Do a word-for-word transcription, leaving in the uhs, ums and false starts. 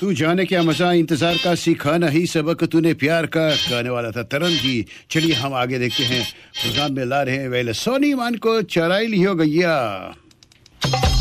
तू जाने क्या मजा इंतजार का सीखा नहीं सबक तूने प्यार का गाने वाला था तरन जी। चलिए हम आगे देखते हैं प्रोग्राम में ला रहे हैं वेल सोनी मान को चराई लियो गैया।